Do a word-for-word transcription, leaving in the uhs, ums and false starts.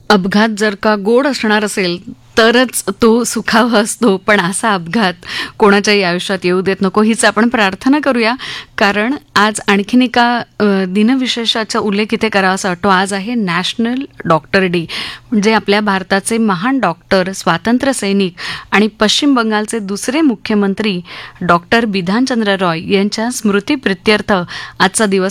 अपघात जर का गोड असणार असेल तरच तो सुखावा असतो, पण असा अपघात कोणाच्याही आयुष्यात येऊ देत नको हीच आपण प्रार्थना करूया. कारण आज आणखीन एका अ, दिनविशेषाचा उल्लेख इथे करावासा वाटतो. आज आहे नॅशनल डॉक्टर डे. म्हणजे आपल्या भारताचे महान डॉक्टर, स्वातंत्र्य सैनिक आणि पश्चिम बंगालचे दुसरे मुख्यमंत्री डॉक्टर बिधानचंद्र रॉय यांच्या स्मृतीप्रित्यर्थ आजचा दिवस